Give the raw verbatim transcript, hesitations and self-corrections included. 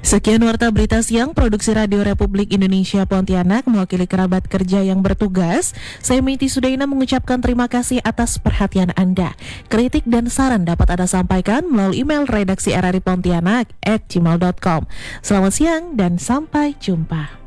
Sekian Warta Berita Siang Produksi Radio Republik Indonesia Pontianak, mewakili kerabat kerja yang bertugas. Saya Miti Sudaina mengucapkan terima kasih atas perhatian Anda. Kritik dan saran dapat Anda sampaikan melalui email redaksi r r i pontianak at gmail dot com. Selamat siang dan sampai jumpa.